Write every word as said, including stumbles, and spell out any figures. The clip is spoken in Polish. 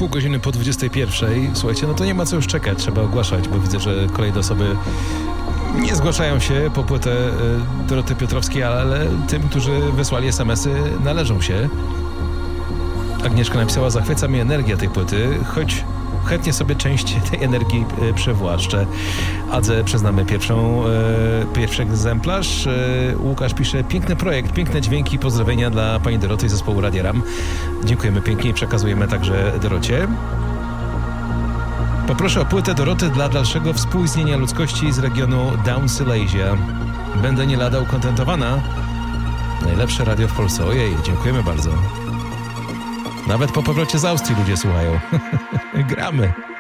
Pół godziny po dwudziestej pierwszej. Słuchajcie, no to nie ma co już czekać, trzeba ogłaszać, bo widzę, że kolejne osoby nie zgłaszają się po płytę Doroty Piotrowskiej, ale tym, którzy wysłali es em esy, należą się. Agnieszka napisała: zachwyca mnie energia tej płyty, choć chętnie sobie część tej energii e, przewłaszczę. Adze przyznamy pierwszą, e, pierwszy egzemplarz. E, Łukasz pisze: piękny projekt, piękne dźwięki, pozdrowienia dla pani Doroty i zespołu Radia Ram. Dziękujemy pięknie i przekazujemy także Dorocie. Poproszę o płytę Doroty dla dalszego współistnienia ludzkości z regionu Down Silesia. Będę nie lada ukontentowana. Najlepsze radio w Polsce. Ojej, dziękujemy bardzo. Nawet po powrocie z Austrii ludzie słuchają. Gramy.